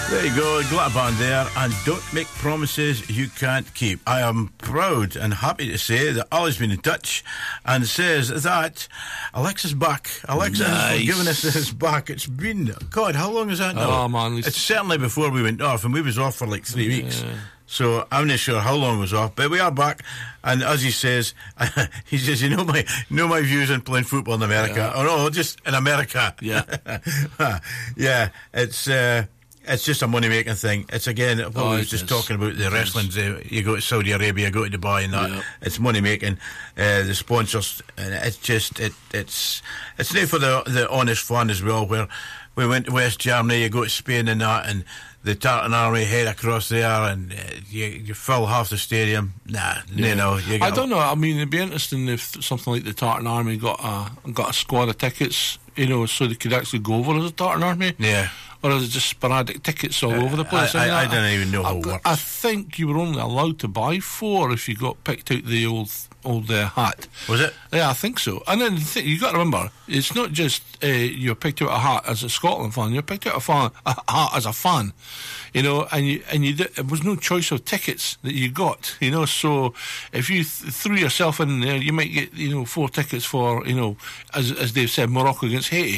There you go, Glatterband there, and don't make promises you can't keep. I am proud and happy to say that Ali's been in touch and says that Alexa's back. Alexa has given us this back. It's been, God, how long is that now? Oh, man. It's certainly before we went off, and we was off for like 3 weeks. So I'm not sure how long it was off, but we are back. And as he says, you know my views on playing football in America. Yeah. Oh no, just in America. Yeah. Yeah, it's just a money-making thing. It's, again, what we was just talking about, the wrestling. You go to Saudi Arabia, go to Dubai and that. Yeah. It's money-making. The sponsors, and it's just, it's not for the honest fun as well, where we went to West Germany, you go to Spain and that, and the Tartan Army head across there, and you fill half the stadium. I don't know. I mean, it'd be interesting if something like the Tartan Army got a squad of tickets, so they could actually go over as a Tartan Army. Yeah. Or is it just sporadic tickets all over the place? I don't even know how it works. I think you were only allowed to buy 4 if you got picked out the old hat. Was it? Yeah, I think so. And then you got to remember, it's not just you're picked out a hat as a Scotland fan. You're picked out a hat as a fan, and it was no choice of tickets that you got, So if you threw yourself in there, you might get 4 tickets for as Dave said, Morocco against Haiti.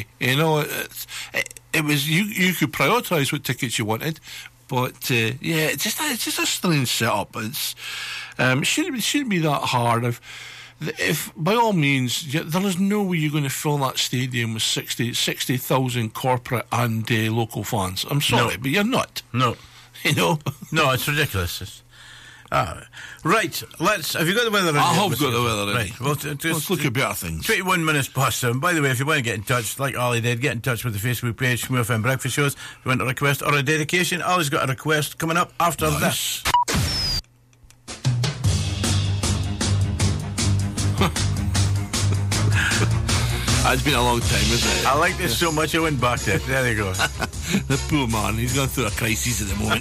It was you could prioritise what tickets you wanted, but it's just a strange setup. It shouldn't be that hard. If by all means, there is no way you're going to fill that stadium with 60,000 corporate and local fans. I'm sorry, but you're not. No, no, it's ridiculous. Right, have you got the weather ready? I have got the weather ready. Right, well, let's look at better things. 21 minutes past 7. By the way, if you want to get in touch, like Ali did, get in touch with the Facebook page, Schmoo FM Breakfast Shows. If you want a request or a dedication, Ali's got a request coming up after this. It's been a long time, isn't it? I like this so much I went back to it. There you go. The poor man, he's going through a crisis at the moment.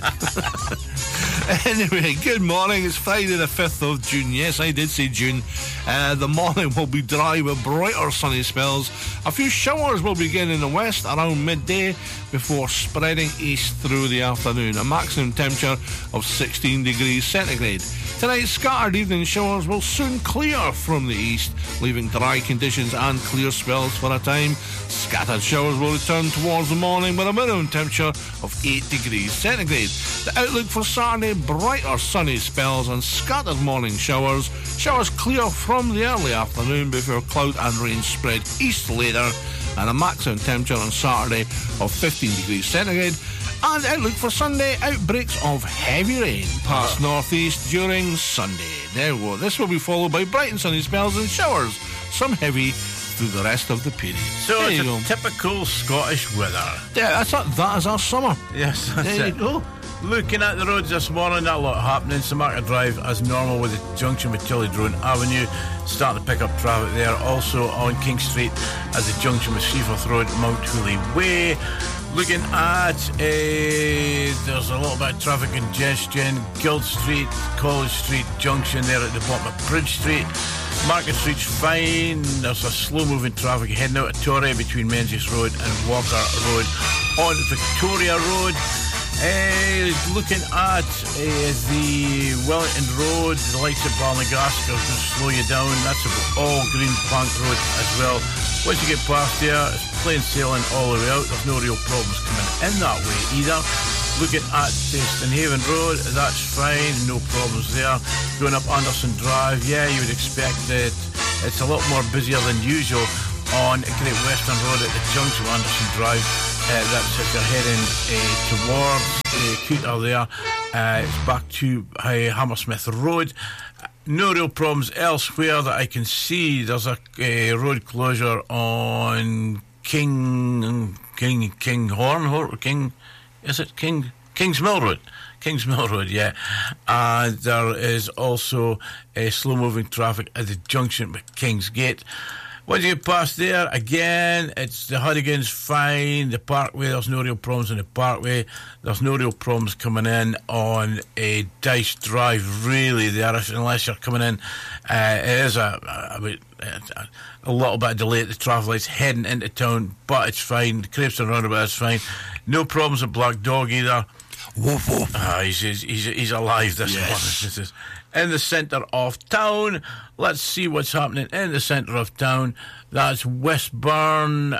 Anyway, good morning. It's Friday the 5th of June. Yes, I did say June. The morning will be dry with brighter sunny spells. A few showers will begin in the west around midday before spreading east through the afternoon. A maximum temperature of 16 degrees centigrade. Tonight, scattered evening showers will soon clear from the east, leaving dry conditions and clear spells for a time. Scattered showers will return towards the morning with a minimum temperature of 8 degrees centigrade. The outlook for Saturday, brighter sunny spells and scattered morning showers. Showers clear from the early afternoon before cloud and rain spread east later, and a maximum temperature on Saturday of 15 degrees centigrade. And outlook for Sunday, outbreaks of heavy rain past northeast during Sunday. There we go. This will be followed by bright and sunny spells and showers, some heavy through the rest of the period. So there it's a typical Scottish weather. Yeah, that is our summer. Yes, that's there you go. Looking at the roads this morning, not a lot happening. St Margaret Drive as normal with the junction with Tillydrone Avenue. Starting to pick up traffic there. Also on King Street at the junction with Seaforth Road, Mount Hooley Way. Looking at there's a little bit of traffic congestion. Guild Street, College Street junction there at the bottom of Bridge Street. Market Street's fine. There's a slow-moving traffic heading out of Torrey between Menzies Road and Walker Road. On Victoria Road, looking at the Wellington Road, the lights at Balnagasca will slow you down. That's about all Green Bank Road as well. Once you get past there, it's plain sailing all the way out. There's no real problems coming in that way either. Looking at Stonehaven Road, that's fine, no problems there. Going up Anderson Drive, you would expect that it's a lot more busier than usual on Great Western Road at the junction of Anderson Drive. That's if you're heading towards Cooter there. It's back to Hammersmith Road. No real problems elsewhere that I can see. There's a road closure on Kingsmill Road. Kingsmill Road, yeah. And there is also slow-moving traffic at the junction with Kingsgate. Once you get past there, again, it's the Hurricanes fine. The Parkway, there's no real problems on the Parkway. There's no real problems coming in on a Dice Drive, really, there, unless you're coming in. It is a little bit of delay at the traffic lights heading into town, but it's fine. The Crepeston roundabout is fine. No problems with Black Dog either. Woof, woof. He's alive, this one. This is in the centre of town. Let's see what's happening in the centre of town. That's Westburn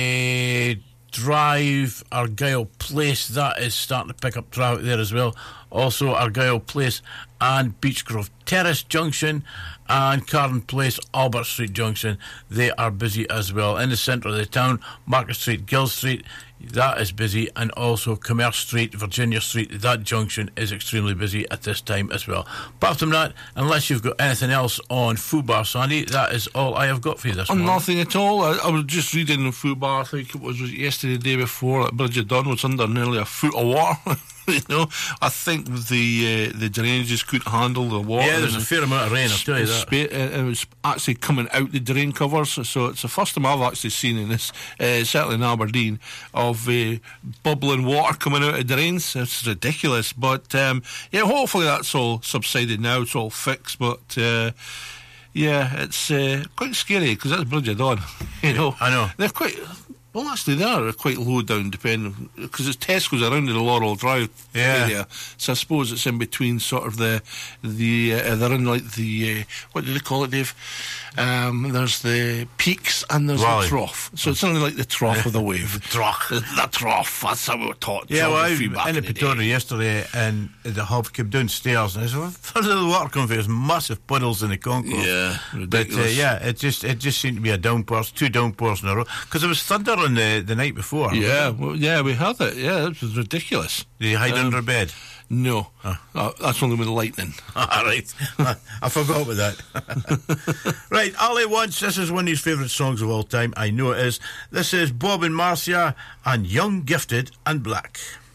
Drive, Argyle Place. That is starting to pick up traffic there as well. Also Argyle Place and Beechgrove Terrace Junction and Carden Place, Albert Street Junction. They are busy as well. In the centre of the town, Market Street, Gill Street, that is busy, and also Commerce Street, Virginia Street, that junction is extremely busy at this time as well. Apart from that, unless you've got anything else on Fubar, Sandy, that is all I have got for you this morning. Nothing at all. I was just reading the Fubar, I think it was yesterday, the day before, that Bridge of Dunn was under nearly a foot of water. You know, I think the drainages couldn't handle the water. Yeah, there's a fair amount of rain, I'll tell you that. It was actually coming out the drain covers, so it's the first time I've actually seen in this, certainly in Aberdeen, of bubbling water coming out of drains. It's ridiculous, but yeah, hopefully that's all subsided now, it's all fixed, but yeah, it's quite scary, because that's Bridge of Dawn, you know. I know. They're quite... Well, actually, they are quite low down, depending, because it's Tesco's around in the Laurel Drive area. So I suppose it's in between sort of they're in like the what do they call it, Dave? There's the peaks and there's the trough. So it's only like the trough of the wave. The trough. The trough. That's how we were taught. Yeah, well, I was in the Pretoria yesterday, and the hub came downstairs, and I said, "Where did the water come from? There's massive puddles in the concourse." Yeah, But ridiculous. yeah, it just seemed to be a downpour, two downpours in a row, because there was thunder on the night before. Yeah, well, yeah, we had it. Yeah, it was ridiculous. Did you hide under a bed? No, that's only with lightning. All right, I forgot about that. Right, Ali Wants, this is one of his favourite songs of all time. I know it is. This is Bob and Marcia and Young, Gifted and Black.